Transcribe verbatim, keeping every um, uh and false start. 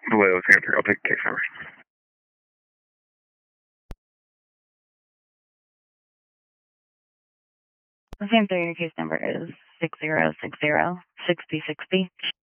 Below, let's answer. I'll take the case number. The same thing, your case number is six zero six zero sixty sixty.